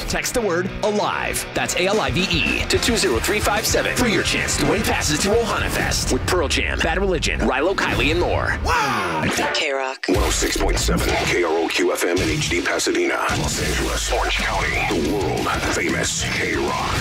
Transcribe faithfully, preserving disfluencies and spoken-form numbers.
Text the word ALIVE, that's A L I V E, to two zero three five seven for your chance to win passes to Ohana Fest with Pearl Jam, Bad Religion, Rilo Kiley, and more. Wow! K-Rock. one oh six point seven K R O Q F M in H D Pasadena, Los Angeles, Orange County, the world famous K-Rock.